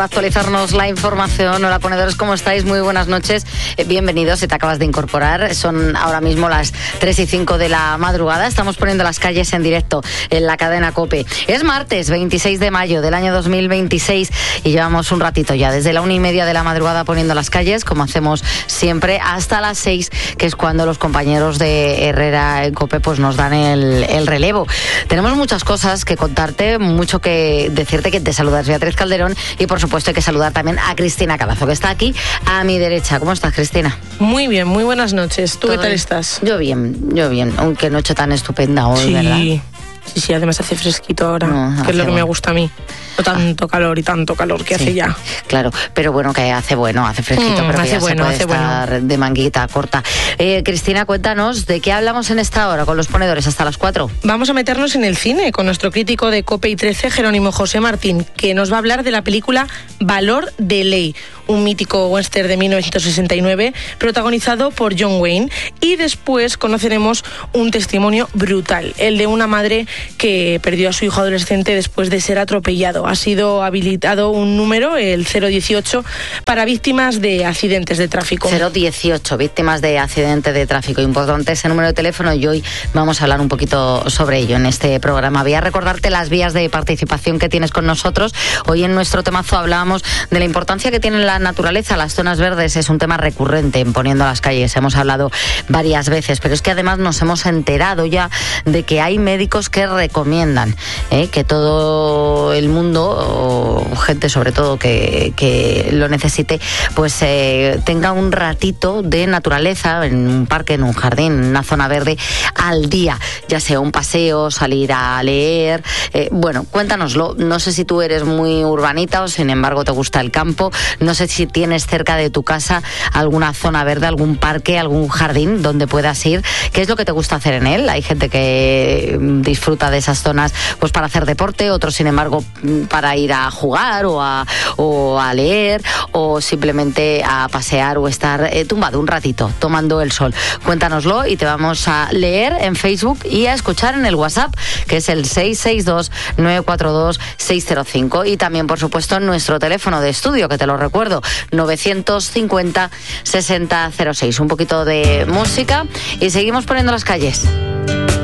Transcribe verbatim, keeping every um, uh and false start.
Actualizarnos la información. Hola, ponedores, ¿cómo estáis? Muy buenas noches. Eh, bienvenidos, si te acabas de incorporar. Son ahora mismo las tres y cinco de la madrugada. Estamos poniendo las calles en directo en la cadena COPE. Es martes veintiséis de mayo del año dos mil veintiséis y llevamos un ratito ya, desde la una y media de la madrugada poniendo las calles, como hacemos siempre, hasta las seis, que es cuando los compañeros de Herrera en COPE pues nos dan el, el relevo. Tenemos muchas cosas que contarte, mucho que decirte, que te saludas Beatriz Calderón, y por supuesto hay que saludar también a Cristina Carazo, que está aquí a mi derecha. ¿Cómo estás, Cristina? Muy bien, muy buenas noches. ¿Tú qué tal bien? estás? Yo bien, yo bien, aunque noche tan estupenda hoy, sí, ¿verdad? Sí, sí, además hace fresquito ahora, no, que es lo que bueno. me gusta a mí. No tanto calor y tanto calor que sí, hace ya. Claro, pero bueno, que hace bueno, hace fresquito, mm, pero que hace ya bueno, se puede hace estar bueno. de manguita corta. Eh, Cristina, cuéntanos, ¿de qué hablamos en esta hora con los ponedores hasta las cuatro? Vamos a meternos en el cine con nuestro crítico de COPE y trece, Jerónimo José Martín, que nos va a hablar de la película Valor de Ley, un mítico western de mil novecientos sesenta y nueve protagonizado por John Wayne. Y después conoceremos un testimonio brutal, el de una madre que perdió a su hijo adolescente después de ser atropellado. Ha sido habilitado un número, el cero dieciocho, para víctimas de accidentes de tráfico. cero dieciocho, víctimas de accidentes de tráfico. Importante ese número de teléfono y hoy vamos a hablar un poquito sobre ello en este programa. Voy a recordarte las vías de participación que tienes con nosotros. Hoy en nuestro temazo hablábamos de la importancia que tiene la naturaleza. Las zonas verdes es un tema recurrente en Poniendo las Calles. Hemos hablado varias veces, pero es que además nos hemos enterado ya de que hay médicos que recomiendan ¿eh? que todo el mundo, o gente sobre todo que, que lo necesite, pues eh, tenga un ratito de naturaleza en un parque, en un jardín, en una zona verde al día, ya sea un paseo, salir a leer. Eh, bueno, cuéntanoslo. No sé si tú eres muy urbanita o sin embargo te gusta el campo. No sé si tienes cerca de tu casa alguna zona verde, algún parque, algún jardín donde puedas ir. ¿Qué es lo que te gusta hacer en él? Hay gente que disfruta de esas zonas pues para hacer deporte, otros sin embargo para ir a jugar o a, o a leer o simplemente a pasear o estar eh, tumbado un ratito tomando el sol. Cuéntanoslo y te vamos a leer en Facebook y a escuchar en el WhatsApp, que es el seis seis dos, nueve cuatro dos, seis cero cinco, y también por supuesto en nuestro teléfono de estudio, que te lo recuerdo, novecientos cincuenta, sesenta cero seis. Un poquito de música y seguimos poniendo las calles.